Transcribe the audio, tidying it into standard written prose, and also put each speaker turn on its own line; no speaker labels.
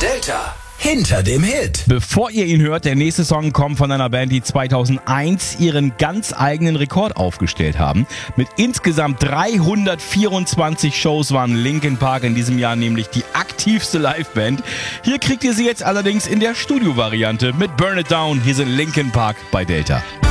Delta. Hinter dem Hit.
Bevor ihr ihn hört, der nächste Song kommt von einer Band, die 2001 ihren ganz eigenen Rekord aufgestellt haben. Mit insgesamt 324 Shows waren Linkin Park in diesem Jahr nämlich die aktivste Liveband. Hier kriegt ihr sie jetzt allerdings in der Studio-Variante mit Burn It Down. Hier sind Linkin Park bei Delta.